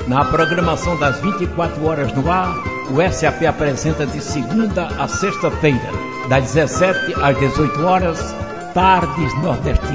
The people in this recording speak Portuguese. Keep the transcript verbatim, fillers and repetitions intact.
Na programação das vinte e quatro horas no ar, o S A P apresenta de segunda a sexta-feira, das dezessete às dezoito horas, Tardes Nordestinas.